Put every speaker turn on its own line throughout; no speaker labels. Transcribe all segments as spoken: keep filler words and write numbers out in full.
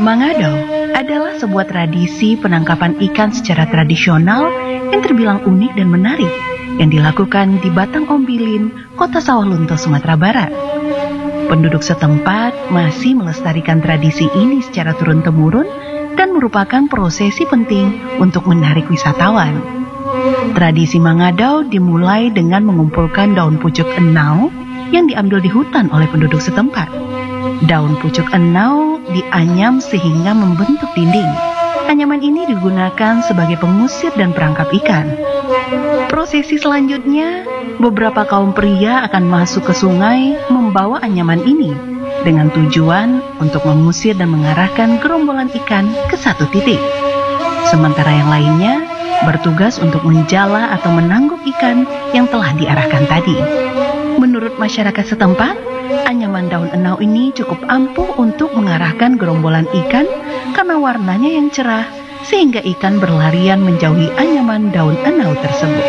Mangadaw adalah sebuah tradisi penangkapan ikan secara tradisional yang terbilang unik dan menarik yang dilakukan di Batang Ombilin, Kota Sawalunto, Sumatera Barat. Penduduk setempat masih melestarikan tradisi ini secara turun-temurun dan merupakan prosesi penting untuk menarik wisatawan. Tradisi Mangadaw dimulai dengan mengumpulkan daun pucuk enau yang diambil di hutan oleh penduduk setempat. Daun pucuk enau dianyam sehingga membentuk dinding. Anyaman ini digunakan sebagai pengusir dan perangkap ikan. Prosesi selanjutnya, beberapa kaum pria akan masuk ke sungai membawa anyaman ini dengan tujuan untuk mengusir dan mengarahkan gerombolan ikan ke satu titik. Sementara yang lainnya bertugas untuk menjala atau menangguk ikan yang telah diarahkan tadi. Menurut masyarakat setempat, anyaman daun enau ini cukup ampuh untuk mengarahkan gerombolan ikan karena warnanya yang cerah, sehingga ikan berlarian menjauhi anyaman daun enau tersebut.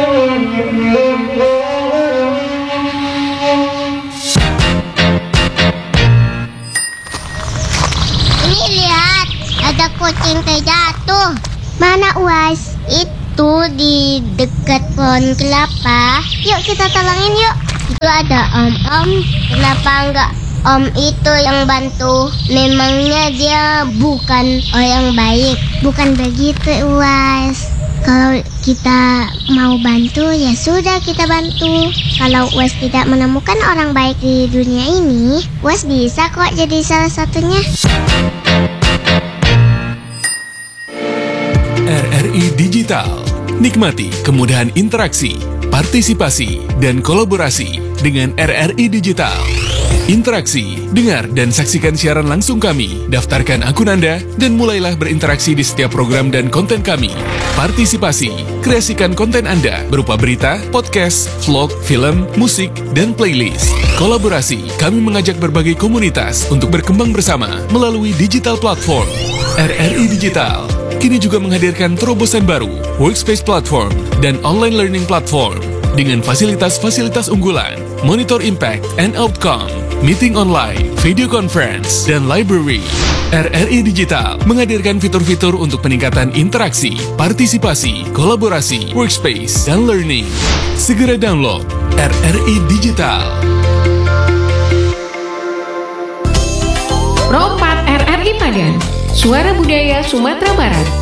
Ini lihat, ada kucing terjatuh. Mana Uas? Itu di dekat pohon kelapa. Yuk kita tolongin yuk. Itu ada om-om. Kenapa enggak om itu yang bantu? Memangnya dia bukan orang baik? Bukan begitu, Uas. Kalau kita mau bantu, ya sudah kita bantu. Kalau Uas tidak menemukan orang baik di dunia ini, Uas bisa kok jadi salah satunya.
R R I Digital. Nikmati kemudahan interaksi, partisipasi, dan kolaborasi dengan R R I Digital. Interaksi, dengar dan saksikan siaran langsung kami, daftarkan akun Anda, dan mulailah berinteraksi di setiap program dan konten kami. Partisipasi, kreasikan konten Anda berupa berita, podcast, vlog, film, musik, dan playlist. Kolaborasi, kami mengajak berbagai komunitas untuk berkembang bersama melalui digital platform. R R I Digital kini juga menghadirkan terobosan baru, workspace platform, dan online learning platform dengan fasilitas-fasilitas unggulan, monitor impact and outcome, meeting online, video conference, dan library. R R I Digital menghadirkan fitur-fitur untuk peningkatan interaksi, partisipasi, kolaborasi, workspace, dan learning. Segera download R R I Digital.
Pro empat R R I Padang, Suara Budaya Sumatera Barat.